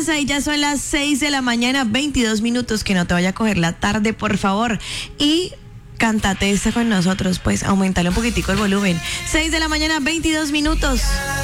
casa y ya son las 6 de la mañana, 22 minutos, que no te vaya a coger la tarde, por favor. Y cántate esta con nosotros, pues aumentale un poquitico el volumen. 6 de la mañana, 22 minutos.